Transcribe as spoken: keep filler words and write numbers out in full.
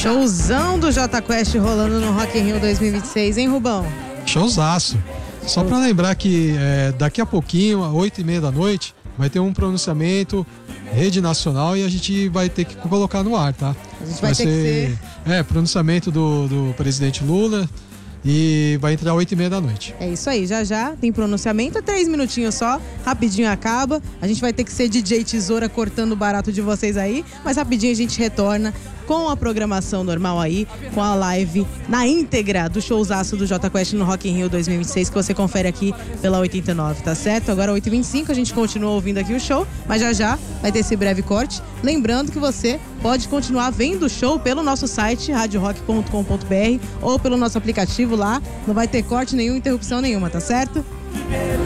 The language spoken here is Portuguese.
Showzão do Jota Quest rolando no Rock in Rio dois mil e vinte e seis, hein, Rubão? Showzaço. Só para lembrar que é, daqui a pouquinho, às oito e meia da noite, vai ter um pronunciamento, rede nacional, e a gente vai ter que colocar no ar, tá? A gente vai, vai ter ser, que ser... É, pronunciamento do, do presidente Lula. E vai entrar às oito e meia da noite. É isso aí, já já tem pronunciamento, três minutinhos só, rapidinho acaba. A gente vai ter que ser D J Tesoura cortando o barato de vocês aí, mas rapidinho a gente retorna com a programação normal aí, com a live na íntegra do showzaço do Jota Quest no Rock in Rio dois mil e vinte e seis, que você confere aqui pela oitenta e nove, tá certo? Agora oito e vinte e cinco, a gente continua ouvindo aqui o show, mas já já vai ter esse breve corte. Lembrando que você pode continuar vendo o show pelo nosso site, rádio rock ponto com ponto b r, ou pelo nosso aplicativo lá. Não vai ter corte nenhum, interrupção nenhuma, tá certo?